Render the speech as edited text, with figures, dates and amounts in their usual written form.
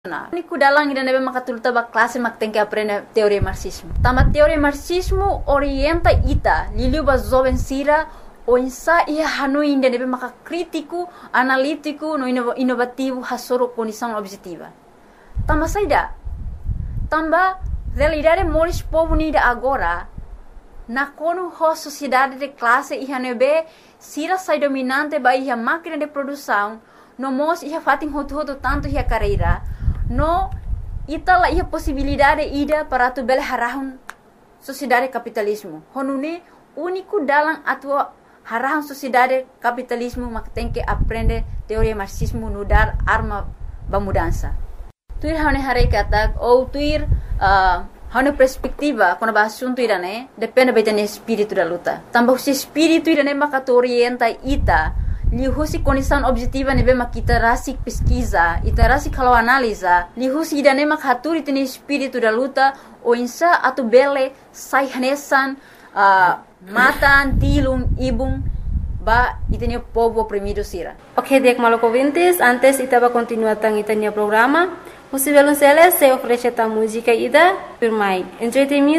Niku dalang ida nebe makatulta ba klase mak tem que aprender teoria marxismo. Tama teoria marxismo orienta ita liliu ba jovem sira o insa ia hanu ida nebe maka crítico, analítico, no inovativo hasoro condição objetiva. Tama saida. Tamba realidade moris povo nida agora na kono ho sociedade de classe ia nebe sira sai dominante ba ia máquina de produção no mos ia fatin hotu tanto ia carreira. No, ita ia possibilidade ida para tu bele harahun sociedade capitalismo. Honune único dalam atua harahun sociedade capitalismo mak tem que aprender teoria marxismo no dar arma ba mudança. Tuir hane hare kata ou tuir hane perspectiva quando ba assunto irane depende betene espírito da luta. Tambah si espírito irane maka tu orienta ita lihusi condição objetiva nebe makita rasik pesquisa, ita rasik kalau analisa, lihusi idane mak haturi tini espírito da luta, o insa atu bele sai hanesan, matan, tilum, ibum, ba itene povo oprimido sira. Ok, dek maloko ouvintes, antes ita va continuar tang itania programa, José Velonceles se ofrece ta música ida, firmai. Enjoy the music.